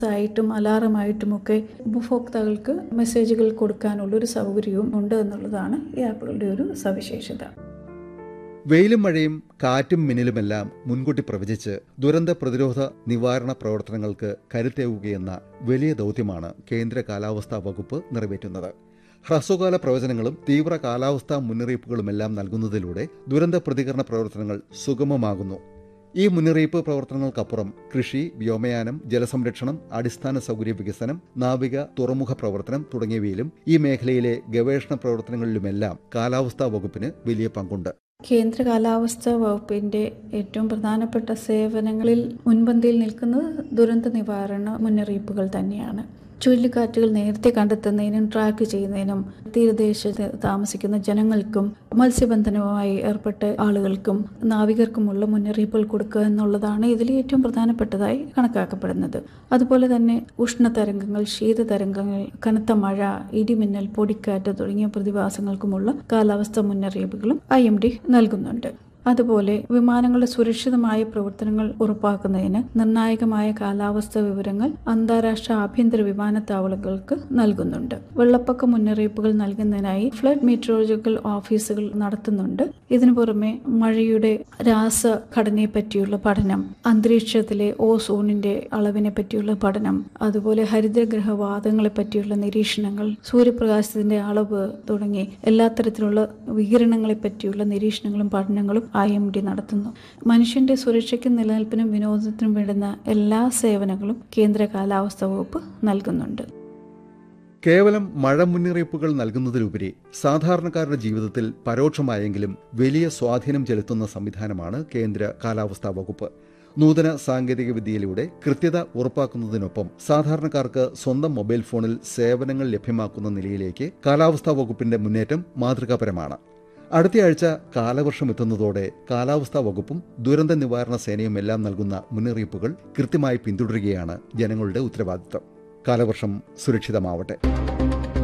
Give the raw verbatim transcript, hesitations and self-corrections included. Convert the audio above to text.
ആയിട്ടും അലാറമായിട്ടുമൊക്കെ ഉപഭോക്താക്കൾക്ക് മെസ്സേജുകൾ കൊടുക്കാനുള്ളൊരു സൗകര്യവും ഉണ്ട് എന്നുള്ളതാണ് ഈ ആപ്പുകളുടെ ഒരു സവിശേഷത. വെയിലും മഴയും കാറ്റും മിന്നലുമെല്ലാം മുൻകൂട്ടി പ്രവചിച്ച് ദുരന്ത പ്രതിരോധ നിവാരണ പ്രവർത്തനങ്ങൾക്ക് കരുത്തേകുകയെന്ന വലിയ ദൗത്യമാണ് കേന്ദ്ര കാലാവസ്ഥാ വകുപ്പ് നിറവേറ്റുന്നത്. ഹ്രസ്വകാല പ്രവചനങ്ങളും തീവ്ര കാലാവസ്ഥാ മുന്നറിയിപ്പുകളുമെല്ലാം നൽകുന്നതിലൂടെ ദുരന്ത പ്രതികരണ പ്രവർത്തനങ്ങൾ സുഗമമാകുന്നു. ഈ മുന്നറിയിപ്പ് പ്രവർത്തനങ്ങൾക്കപ്പുറം കൃഷി, വ്യോമയാനം, ജലസംരക്ഷണം, അടിസ്ഥാന സൗകര്യ വികസനം, നാവിക, തുറമുഖ പ്രവർത്തനം തുടങ്ങിയവയിലും ഈ മേഖലയിലെ ഗവേഷണ പ്രവർത്തനങ്ങളിലുമെല്ലാം കാലാവസ്ഥാ വകുപ്പിന് വലിയ പങ്കുണ്ട്. കേന്ദ്ര കാലാവസ്ഥാ വകുപ്പിന്റെ ഏറ്റവും പ്രധാനപ്പെട്ട സേവനങ്ങളിൽ മുൻപന്തിയിൽ നിൽക്കുന്നത് ദുരന്ത നിവാരണ മുന്നറിയിപ്പുകൾ തന്നെയാണ്. ചുഴലിക്കാറ്റുകൾ നേരത്തെ കണ്ടെത്തുന്നതിനും ട്രാക്ക് ചെയ്യുന്നതിനും തീരദേശത്ത് താമസിക്കുന്ന ജനങ്ങൾക്കും മത്സ്യബന്ധനവുമായി ഏർപ്പെട്ട ആളുകൾക്കും നാവികർക്കുമുള്ള മുന്നറിയിപ്പുകൾ കൊടുക്കുക എന്നുള്ളതാണ് ഇതിൽ ഏറ്റവും പ്രധാനപ്പെട്ടതായി കണക്കാക്കപ്പെടുന്നത്. അതുപോലെ തന്നെ ഉഷ്ണതരംഗങ്ങൾ, ശീതതരംഗങ്ങൾ, കനത്ത മഴ, ഇടിമിന്നൽ, പൊടിക്കാറ്റ് തുടങ്ങിയ പ്രതിഭാസങ്ങൾക്കുമുള്ള കാലാവസ്ഥാ മുന്നറിയിപ്പുകളും ഐ എം ഡി നൽകുന്നുണ്ട്. അതുപോലെ വിമാനങ്ങളുടെ സുരക്ഷിതമായ പ്രവർത്തനങ്ങൾ ഉറപ്പാക്കുന്നതിന് നിർണായകമായ കാലാവസ്ഥാ വിവരങ്ങൾ അന്താരാഷ്ട്ര ആഭ്യന്തര വിമാനത്താവളങ്ങൾക്ക് നൽകുന്നുണ്ട്. വെള്ളപ്പൊക്ക മുന്നറിയിപ്പുകൾ നൽകുന്നതിനായി ഫ്ലഡ് മീറ്ററോളജിക്കൽ ഓഫീസുകൾ നടത്തുന്നുണ്ട്. ഇതിനു പുറമെ മഴയുടെ രാസഘടനയെ പറ്റിയുള്ള പഠനം, അന്തരീക്ഷത്തിലെ ഓസോണിന്റെ അളവിനെ പറ്റിയുള്ള പഠനം, അതുപോലെ ഹരിതഗ്രഹവാതങ്ങളെ പറ്റിയുള്ള നിരീക്ഷണങ്ങൾ, സൂര്യപ്രകാശത്തിന്റെ അളവ് തുടങ്ങി എല്ലാ തരത്തിലുള്ള വികിരണങ്ങളെ പറ്റിയുള്ള നിരീക്ഷണങ്ങളും പഠനങ്ങളും ഐ എം ഡി നടത്തുന്നു. മനുഷ്യന്റെ സുരക്ഷയ്ക്കും നിലനിൽപ്പിനും വിനോദത്തിനും വേണ്ടുന്ന എല്ലാ സേവനങ്ങളും കേന്ദ്ര കാലാവസ്ഥാ വകുപ്പ് നൽകുന്നുണ്ട്. കേവലം മഴ മുന്നറിയിപ്പുകൾ നൽകുന്നതിലുപരി സാധാരണക്കാരുടെ ജീവിതത്തിൽ പരോക്ഷമായെങ്കിലും വലിയ സ്വാധീനം ചെലുത്തുന്ന സംവിധാനമാണ് കേന്ദ്ര കാലാവസ്ഥാ വകുപ്പ്. നൂതന സാങ്കേതിക വിദ്യയിലൂടെ കൃത്യത ഉറപ്പാക്കുന്നതിനൊപ്പം സാധാരണക്കാർക്ക് സ്വന്തം മൊബൈൽ ഫോണിൽ സേവനങ്ങൾ ലഭ്യമാക്കുന്ന നിലയിലേക്ക് കാലാവസ്ഥാ വകുപ്പിന്റെ മുന്നേറ്റം മാതൃകാപരമാണ്. അടുത്തയാഴ്ച കാലവർഷം എത്തുന്നതോടെ കാലാവസ്ഥാ വകുപ്പും ദുരന്ത നിവാരണ സേനയും എല്ലാം നൽകുന്ന മുന്നറിയിപ്പുകൾ കൃത്യമായി പിന്തുടരുകയാണ് ജനങ്ങളുടെ ഉത്തരവാദിത്തം. കാലവർഷം സുരക്ഷിതമാവട്ടെ.